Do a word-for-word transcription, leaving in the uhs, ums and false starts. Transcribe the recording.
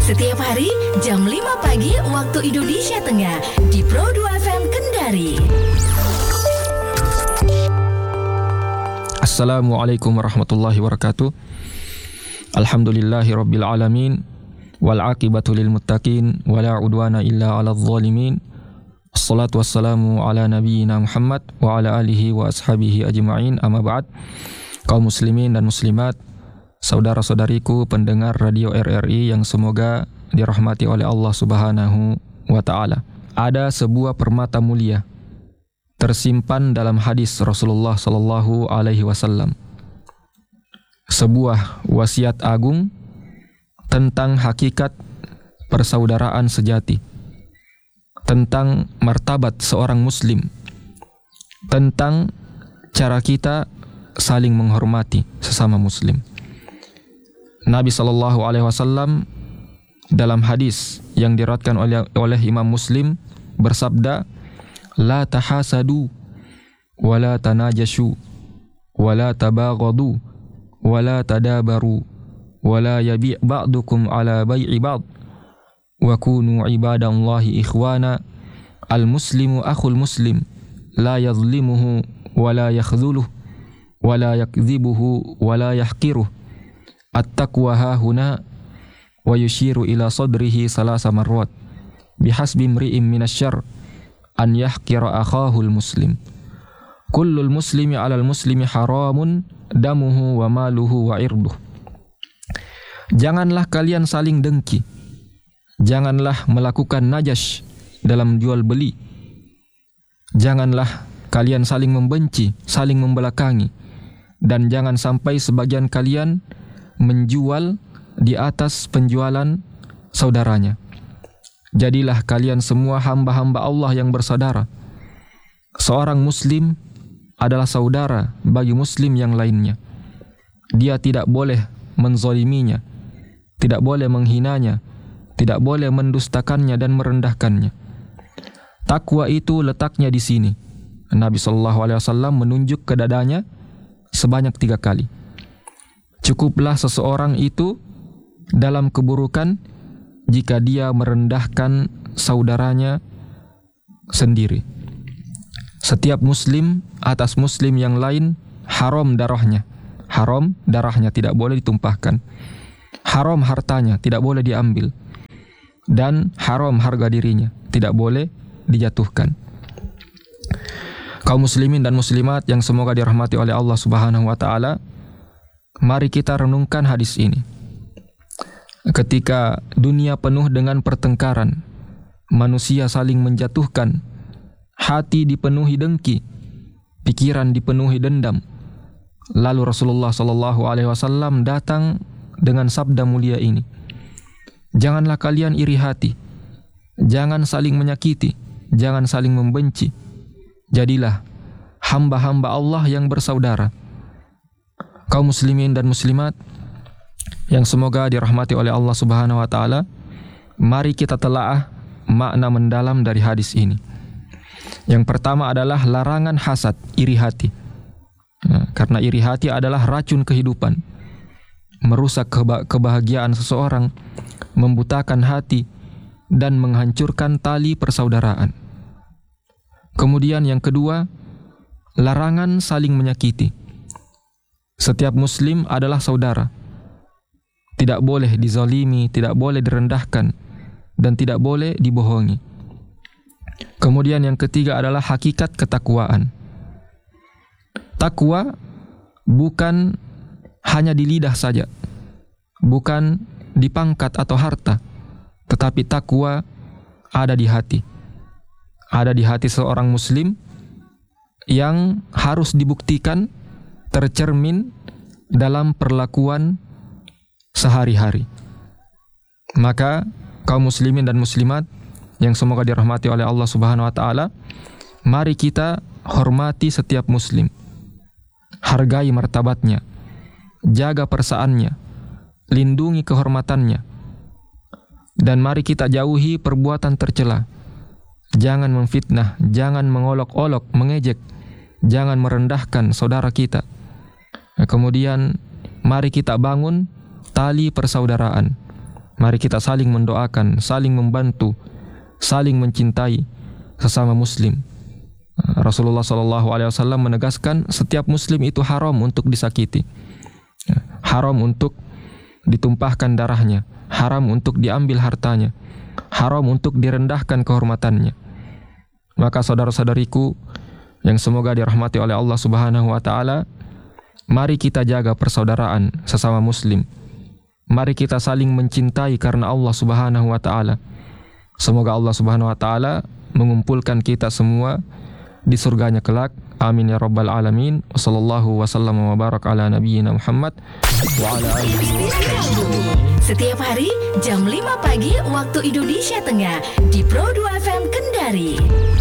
Setiap hari jam lima pagi waktu Indonesia Tengah di Pro dua F M Kendari. Assalamualaikum warahmatullahi wabarakatuh. Alhamdulillahi rabbil alamin. Wal aqibatu lil muttaqin wala udwana illa 'alal zalimin. Wassalatu wassalamu ala nabiyyina Muhammad wa ala alihi wa ashabihi ajma'in. Amma ba'd. Kaum muslimin dan muslimat, saudara-saudariku pendengar radio R R I yang semoga dirahmati oleh Allah Subhanahu wa taala. Ada sebuah permata mulia tersimpan dalam hadis Rasulullah sallallahu alaihi wasallam. Sebuah wasiat agung tentang hakikat persaudaraan sejati, tentang martabat seorang muslim, tentang cara kita saling menghormati sesama muslim. Nabi sallallahu alaihi wasallam dalam hadis yang diriwayatkan oleh, oleh Imam Muslim bersabda, la tahasadu wa la tanajashu wa la tabaghadu wa la tadabaru wa la yabi' ba'dukum ala bai'i ba'd wa kunu ibadallahi ikhwana. Al muslimu akhul muslim la yadhlimuhu wa la yakhdhuluhu wa la yakdhibuhu wa la yahqiruhu. At-taqwa hahuna wa yushiru ila sadrihi salasa marrat bihasbi imri'in minasyarr an yahqira akhahul muslim. Kullul muslimi 'alal muslimi haramun damuhu wa maluhu wa irduh. Janganlah kalian saling dengki. Janganlah melakukan najash dalam jual beli. Janganlah kalian saling membenci, saling membelakangi. Dan jangan sampai sebagian kalian menjual di atas penjualan saudaranya. Jadilah kalian semua hamba-hamba Allah yang bersaudara. Seorang muslim adalah saudara bagi muslim yang lainnya. Dia tidak boleh menzaliminya, tidak boleh menghinanya, tidak boleh mendustakannya dan merendahkannya. Takwa itu letaknya di sini. Nabi sallallahu alaihi wasallam menunjuk ke dadanya sebanyak tiga kali. Cukuplah seseorang itu dalam keburukan jika dia merendahkan saudaranya sendiri. Setiap muslim atas muslim yang lain haram darahnya. Haram darahnya, tidak boleh ditumpahkan. Haram hartanya, tidak boleh diambil. Dan haram harga dirinya, tidak boleh dijatuhkan. Kaum muslimin dan muslimat yang semoga dirahmati oleh Allah Subhanahu wa taala, mari kita renungkan hadis ini. Ketika dunia penuh dengan pertengkaran, manusia saling menjatuhkan, hati dipenuhi dengki, pikiran dipenuhi dendam. Lalu Rasulullah sallallahu alaihi wasallam datang dengan sabda mulia ini. Janganlah kalian iri hati, jangan saling menyakiti, jangan saling membenci. Jadilah hamba-hamba Allah yang bersaudara. Kaum muslimin dan muslimat yang semoga dirahmati oleh Allah Subhanahu wa taala, mari kita telaah makna mendalam dari hadis ini. Yang pertama adalah larangan hasad, iri hati. Nah, karena iri hati adalah racun kehidupan, merusak keba- kebahagiaan seseorang, membutakan hati dan menghancurkan tali persaudaraan. Kemudian yang kedua, larangan saling menyakiti. Setiap muslim adalah saudara. Tidak boleh dizalimi, tidak boleh direndahkan, dan tidak boleh dibohongi. Kemudian yang ketiga adalah hakikat ketakwaan. Takwa bukan hanya di lidah saja, bukan di pangkat atau harta, tetapi takwa ada di hati. Ada di hati seorang muslim yang harus dibuktikan tercermin dalam perlakuan sehari-hari. Maka kaum muslimin dan muslimat yang semoga dirahmati oleh Allah Subhanahu wa taala, mari kita hormati setiap muslim. Hargai martabatnya, jaga persaannya, lindungi kehormatannya. Dan mari kita jauhi perbuatan tercela. Jangan memfitnah, jangan mengolok-olok, mengejek, jangan merendahkan saudara kita. Kemudian mari kita bangun tali persaudaraan. Mari kita saling mendoakan, saling membantu, saling mencintai sesama muslim. Rasulullah shallallahu alaihi wasallam menegaskan setiap muslim itu haram untuk disakiti, haram untuk ditumpahkan darahnya, haram untuk diambil hartanya, haram untuk direndahkan kehormatannya. Maka saudara-saudariku yang semoga dirahmati oleh Allah Subhanahu wa taala, mari kita jaga persaudaraan sesama muslim. Mari kita saling mencintai karena Allah Subhanahu wa taala. Semoga Allah Subhanahu wa taala mengumpulkan kita semua di surganya kelak. Amin ya rabbal alamin. Wassallallahu wasallam wa barak ala nabiyyina Muhammad wa ala alihi wa sahbihi. Setiap hari jam lima pagi waktu Indonesia Tengah di Pro dua F M Kendari.